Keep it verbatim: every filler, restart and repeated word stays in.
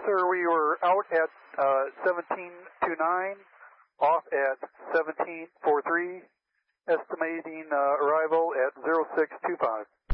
sir, we were out at uh, seventeen twenty-nine, off at seventeen forty-three, estimating uh, arrival at zero six two five.